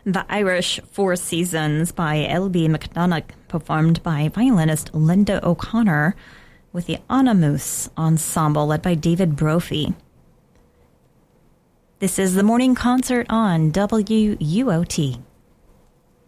The Irish Four Seasons by L.B. McDonagh, performed by violinist Linda O'Connor with the Anamoose Ensemble led by David Brophy. This is the morning concert on WUOT.